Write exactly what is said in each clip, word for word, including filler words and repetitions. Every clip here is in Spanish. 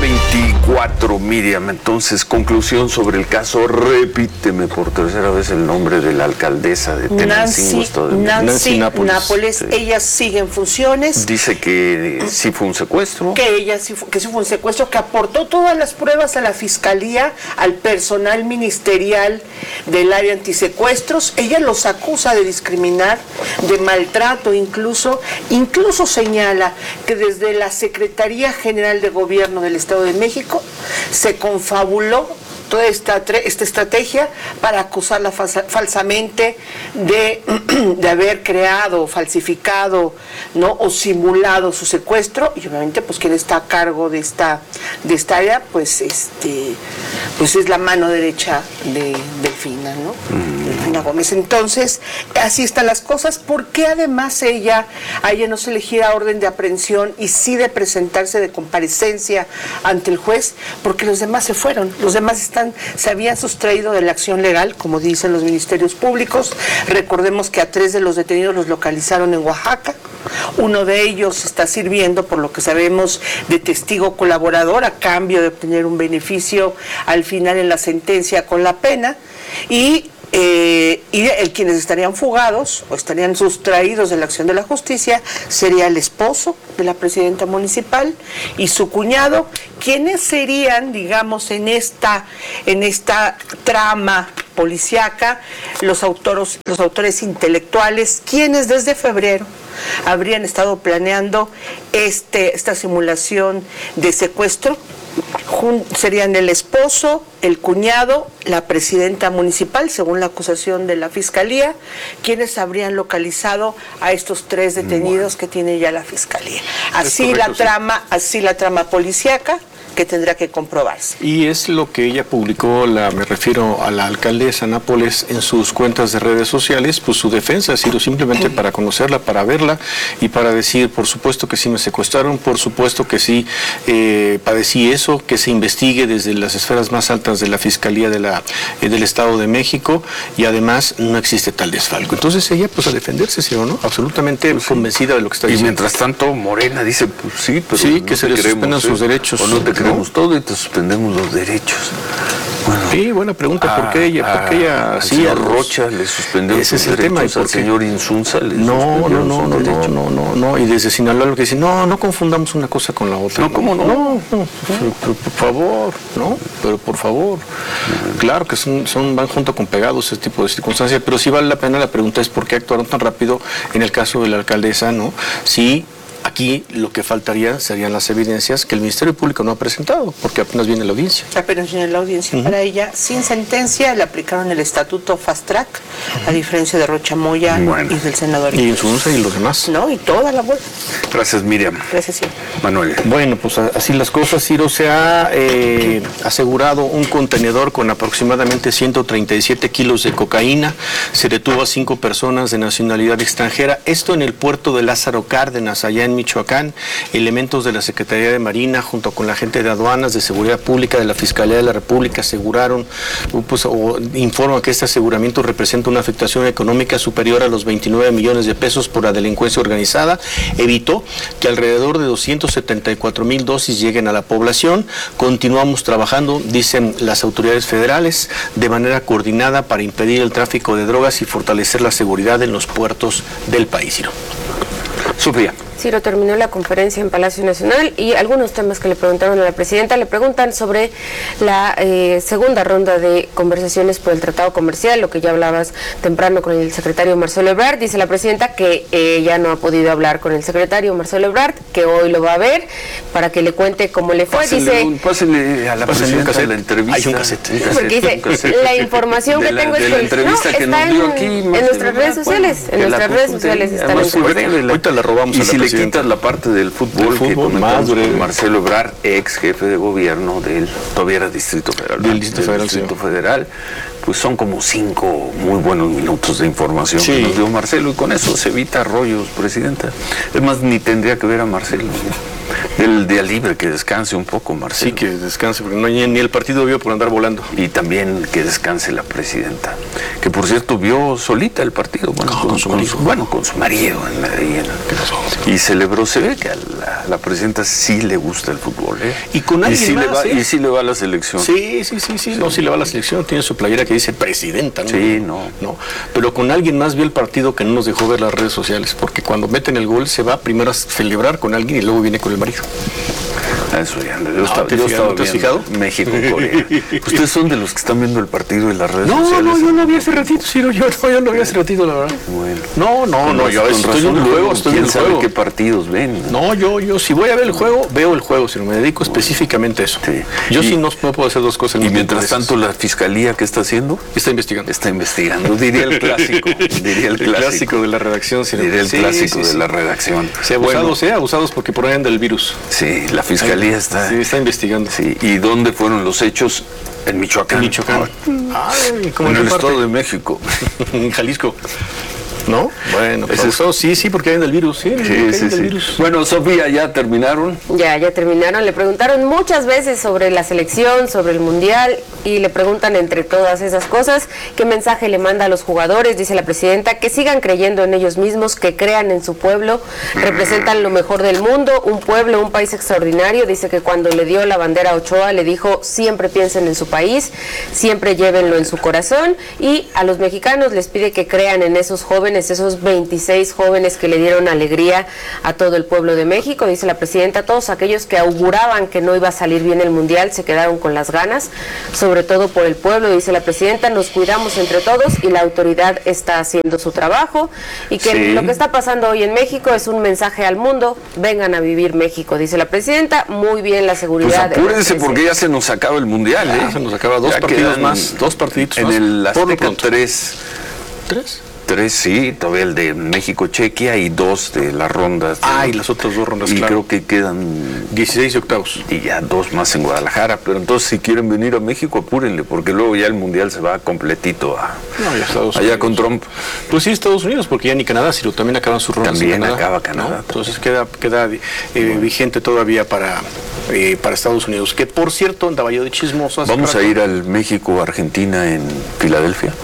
veinticuatro, Miriam. Entonces, conclusión sobre el caso. Repíteme por tercera vez el nombre de la alcaldesa de Tenancingo, Nancy, Estado de Nancy, Nancy Nápoles. Nápoles. Sí. Ella sigue en funciones. Dice que eh, sí fue un secuestro. Que ella sí fue, que sí fue un secuestro, que aportó todas las pruebas a la fiscalía, al personal ministerial del área antisecuestros. Ella los acusa de discriminar, de maltrato, incluso, incluso señala que desde la Secretaría General de Gobierno del Estado de México se confabuló toda esta, esta estrategia para acusarla falsa, falsamente de, de haber creado, falsificado, ¿no? o simulado su secuestro, y obviamente pues quien está a cargo de esta, de esta área pues este pues es la mano derecha de Delfina, ¿no? Mm. Delfina Gómez. Entonces, así están las cosas, porque además ella, a ella no se le gira orden de aprehensión y sí de presentarse de comparecencia ante el juez, porque los demás se fueron, los demás están se habían sustraído de la acción legal, como dicen los ministerios públicos. Recordemos que a tres de los detenidos los localizaron en Oaxaca. Uno de ellos está sirviendo, por lo que sabemos, de testigo colaborador a cambio de obtener un beneficio al final en la sentencia con la pena. Y Eh, y el quienes estarían fugados o estarían sustraídos de la acción de la justicia sería el esposo de la presidenta municipal y su cuñado, quienes serían, digamos, en esta en esta trama policíaca, los autores, los autores intelectuales, quienes desde febrero habrían estado planeando este esta simulación de secuestro. Serían el esposo, el cuñado, la presidenta municipal, según la acusación de la fiscalía, quienes habrían localizado a estos tres detenidos bueno. que tiene ya la fiscalía. Así correcto, la trama, sí. así la trama policíaca, que tendrá que comprobarse. Y es lo que ella publicó, la, me refiero a la alcaldesa Nápoles, en sus cuentas de redes sociales, pues su defensa ha sido simplemente para conocerla, para verla y para decir, por supuesto que sí me secuestraron, por supuesto que sí eh, padecí eso, que se investigue desde las esferas más altas de la Fiscalía de la, eh, del Estado de México, y además no existe tal desfalco. Entonces ella, pues a defenderse, ¿sí o no? Absolutamente pues, convencida de lo que está diciendo. Y mientras tanto, Morena dice, pues sí, pero sí, no que se le suspendan sus derechos. O no te queremos ¿no? todo y te suspendemos los derechos. Bueno, sí, buena pregunta, ¿por qué ella? ¿Por qué ella al sí, señor Rocha le suspendió ese sus es el derechos, tema, ¿y por al señor Insunza le no, no, no, no, no, no, no, no, y desde Sinaloa lo que dice, no, no confundamos una cosa con la otra. No, ¿cómo no? No, no, no por, por favor, no, pero por favor. Uh-huh. Claro que son, son, van junto con pegados ese tipo de circunstancias, pero sí vale la pena, la pregunta es por qué actuaron tan rápido en el caso de la alcaldesa, ¿no? Sí. Aquí lo que faltaría serían las evidencias que el Ministerio Público no ha presentado, porque apenas viene la audiencia. Apenas viene la audiencia. Uh-huh. Para ella, sin sentencia, le aplicaron el estatuto Fast Track, uh-huh. a diferencia de Rocha Moya bueno. y del senador. Y Insunza y los demás. No, y toda la vuelta. Gracias, Miriam. Gracias, sí. Manuel. Bueno, pues así las cosas, Ciro. Se ha eh, asegurado un contenedor con aproximadamente ciento treinta y siete kilos de cocaína. Se detuvo a cinco personas de nacionalidad extranjera. Esto en el puerto de Lázaro Cárdenas, allá en Michoacán. Elementos de la Secretaría de Marina junto con la gente de aduanas, de seguridad pública, de la Fiscalía de la República aseguraron, pues, o informan que este aseguramiento representa una afectación económica superior a los veintinueve millones de pesos por la delincuencia organizada. Evitó que alrededor de doscientos setenta y cuatro mil dosis lleguen a la población. Continuamos trabajando, dicen las autoridades federales, de manera coordinada para impedir el tráfico de drogas y fortalecer la seguridad en los puertos del país. Ciro. Sofía. Ciro, terminó la conferencia en Palacio Nacional y algunos temas que le preguntaron a la presidenta, le preguntan sobre la eh, segunda ronda de conversaciones por el tratado comercial, lo que ya hablabas temprano con el secretario Marcelo Ebrard. Dice la presidenta que ella no ha podido hablar con el secretario Marcelo Ebrard, que hoy lo va a ver para que le cuente cómo le fue. Pásale, dice, un, pásale a la presidenta de la entrevista. Hay un cassette. Un cassette porque dice, cassette. La información que la, tengo es que, no, que está nos dio en, aquí, en nuestras redes sociales, en nuestras redes sociales están en ahorita la robamos y a la si presidenta. Le quitas la parte del fútbol, fútbol que comentamos madre. con Marcelo Ebrard, ex jefe de gobierno del, todavía era Distrito Federal, del Distrito, del Federal, Distrito sí. Federal, pues son como cinco muy buenos minutos de información sí. que nos dio Marcelo, y con eso se evita rollos, presidenta. Es más, ni tendría que ver a Marcelo. El día libre, que descanse un poco, Marcelo. Sí, que descanse, porque no hay ni el partido vio por andar volando. Y también que descanse la presidenta, que por cierto vio solita el partido, bueno, con, con, su, con, su, bueno, con su marido en Medellín. Y celebró, se ve que a la a la presidenta sí le gusta el fútbol, ¿eh? Y con alguien y sí más, le va, ¿eh? Y sí le va a la selección. Sí, sí, sí, sí, no, sí le va a la selección, tiene su playera que dice presidenta, ¿no? Sí, no. no. Pero con alguien más vio el partido que no nos dejó ver las redes sociales, porque cuando meten el gol se va primero a celebrar con alguien y luego viene con el marido. Eso ya, yo No, estaba, ¿te yo fijas, estaba no te has viendo fijado? México, Corea. ¿Ustedes son de los que están viendo el partido en las redes No, sociales? no, yo no vi hace ratito, Ciro, yo no, yo no vi hace ratito, la verdad. Bueno. No, no, Con no, raz- yo con estoy razón, en el luego, juego, estoy en ¿quién el sabe juego. qué partidos ven? No, yo, yo, si voy a ver el juego, veo el juego, si no me dedico específicamente a eso. Sí. Yo Y- sí no, no puedo hacer dos cosas. al Y mismo mientras tiempo. tanto, la fiscalía, ¿qué está haciendo? Está investigando. Está investigando, diría el clásico. Diría el El clásico. clásico de la redacción, Ciro. Diría el Sí, clásico sí, de sí. la redacción. Sí, abusados, ¿eh? Abusados porque provienen del virus. Sí, la fiscalía está. Sí, está investigando. Sí, ¿y dónde fueron los hechos? En Michoacán. En Michoacán. Ay, ¿cómo En el qué parte? Estado de México. En Jalisco. ¿No? Bueno, pues Ese es- abusados, sí, sí, porque hay del virus, sí. Sí, hay sí, del sí. virus. Bueno, Sofía, ¿ya terminaron? Ya, ya terminaron. Le preguntaron muchas veces sobre la selección, sobre el mundial y le preguntan entre todas esas cosas qué mensaje le manda a los jugadores. Dice la presidenta que sigan creyendo en ellos mismos, que crean en su pueblo, representan lo mejor del mundo, un pueblo, un país extraordinario. Dice que cuando le dio la bandera a Ochoa le dijo siempre piensen en su país, siempre llévenlo en su corazón y a los mexicanos les pide que crean en esos jóvenes, esos veintiséis jóvenes que le dieron alegría a todo el pueblo de México. Dice la presidenta, todos aquellos que auguraban que no iba a salir bien el mundial se quedaron con las ganas, sobre todo por el pueblo. Dice la presidenta, nos cuidamos entre todos y la autoridad está haciendo su trabajo y que Sí. lo que está pasando hoy en México es un mensaje al mundo, vengan a vivir México. Dice la presidenta, muy bien la Pues seguridad. de apúrense los porque ya se nos acaba el mundial, Ya, ¿eh? se nos acaba dos Ya partidos quedan más, dos partiditos en más. el Por lo Azteca pronto. tres. ¿Tres? Tres, sí, todavía el de México-Chequia y dos de las rondas. de- Ah, y las otras dos rondas, Y claro. creo que quedan dieciséis y octavos. y ya dos más en Guadalajara, pero entonces si quieren venir a México apúrenle, porque luego ya el mundial se va completito a No, ya Estados allá Unidos. con Trump. Pues sí, Estados Unidos, porque ya ni Canadá, sino también acaban sus rondas. También en Canadá, acaba Canadá. ¿no? Entonces queda, queda eh, vigente todavía para, eh, para Estados Unidos. Que por cierto, andaba yo de chismoso. hace Vamos a rato. ir al México-Argentina en Filadelfia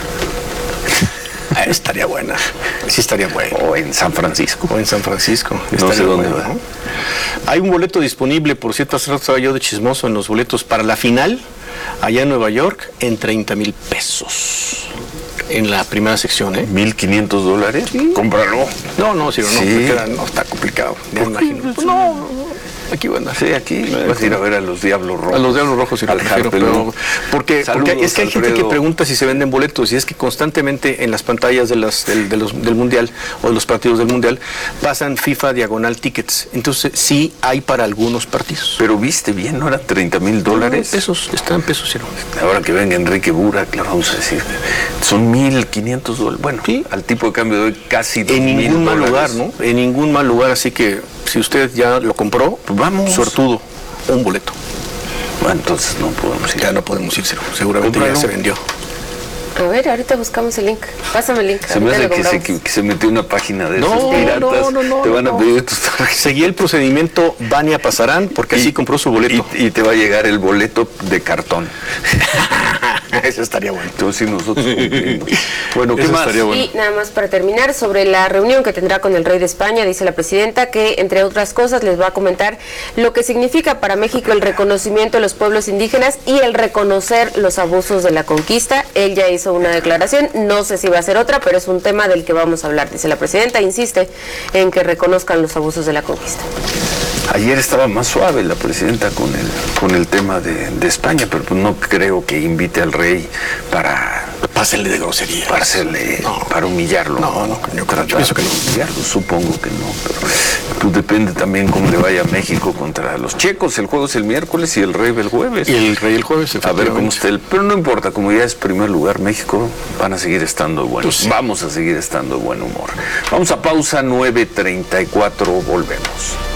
Ah, estaría buena. Sí, estaría buena. o en San Francisco. O en San Francisco. No Estaría sé dónde bueno, va. ¿no? Hay un boleto disponible, por cierto, hace rato estaba yo de chismoso en los boletos para la final, allá en Nueva York, en treinta mil pesos. En la primera sección, ¿eh? mil quinientos dólares. Cómpralo. No, no, Ciro, no, Sí. me queda- no, está complicado, me imagino. Pues no, aquí van a Sí, aquí vas a ir a ver a los Diablos Rojos. A los Diablos Rojos y al pero, Harpelú. porque, Saludos, porque es que hay gente que Alfredo. pregunta si se venden boletos y es que constantemente en las pantallas de las, del, de los- del Mundial o de los partidos del Mundial pasan FIFA diagonal tickets. Entonces sí hay para algunos partidos. Pero viste bien, ¿no? Eran treinta mil dólares. Pesos, está en pesos, Ciro. Ahora que venga Enrique Burak, le vamos a decir, son mil quinientos dólares. Bueno, Sí. al tipo de cambio de hoy casi dos En mil ningún mal lugar, dólares. ¿no? En ningún mal lugar, así que si usted ya lo compró, Pues vamos. suertudo, un boleto. Bueno, entonces no podemos ir. Ya no podemos ir, Ciro. Seguramente Cómpralo. ya se vendió. A ver, ahorita buscamos el link. Pásame el link. Se me ahorita hace lo que se, compramos. que se metió una página de No, esos piratas. no, no, no, te van a no. pedir tus tarjetas. Seguí el procedimiento Vania Pasarán porque así compró su boleto. Y, y te va a llegar el boleto de cartón. Eso estaría bueno. Entonces sí, nosotros cumplimos. Bueno, ¿qué Eso más? estaría bueno. Y nada más para terminar, sobre la reunión que tendrá con el rey de España, dice la presidenta que, entre otras cosas, les va a comentar lo que significa para México el reconocimiento de los pueblos indígenas y el reconocer los abusos de la conquista. Él ya hizo una declaración, no sé si va a ser otra, pero es un tema del que vamos a hablar. Dice la presidenta, insiste en que reconozcan los abusos de la conquista. Ayer estaba más suave la presidenta con el con el tema de, de España, pero pues no creo que invite al rey para Pásele de grosería. para hacerle, No. para humillarlo. No, no, yo creo- yo pienso que no. Humillarlo, supongo que no, pero pues depende también cómo le vaya a México contra los checos. El juego es el miércoles y el rey el jueves. Y el rey el jueves, A ver cómo efectivamente. está el... Pero no importa, como ya es primer lugar México, van a seguir estando de buen Pues sí. Vamos a seguir estando de buen humor. Vamos a pausa, nueve treinta y cuatro, volvemos.